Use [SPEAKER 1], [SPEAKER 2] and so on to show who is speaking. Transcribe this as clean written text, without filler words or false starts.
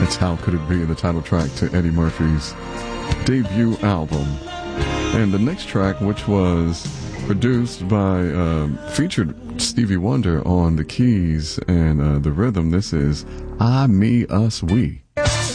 [SPEAKER 1] It's How Could It Be, the title track to Eddie Murphy's debut album. And the next track, which was produced by, featured Stevie Wonder on the keys and the rhythm, this is I, Me, Us, We.